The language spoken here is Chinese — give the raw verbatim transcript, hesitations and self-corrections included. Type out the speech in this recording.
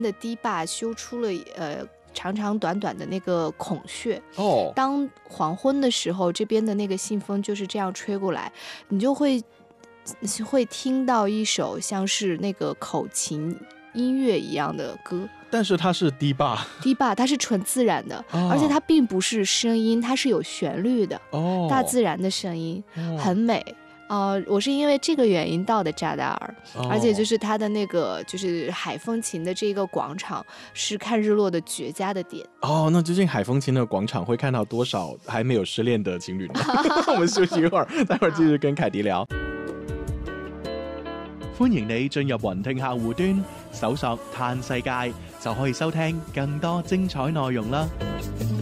的堤坝修出了呃长长短短的那个孔穴哦， 当黄昏的时候，这边的那个信风就是这样吹过来，你就会会听到一首像是那个口琴音乐一样的歌。 但是它是堤坝， 堤坝它是纯自然的、 哦、 而且它并不是声音，它是有旋律的、 哦、 大自然的声音、 哦、 很美。呃，我是因为这个原因到的扎达尔、 哦、 而且就是它的那个就是海风琴的这个广场是看日落的绝佳的点。 哦，那究竟海风琴的广场会看到多少还没有失恋的情侣呢？我們休息一會兒，待會兒繼續跟凱迪聊。歡迎你進入雲聽客戶端，搜索嘆世界就可以收聽更多精彩內容啦。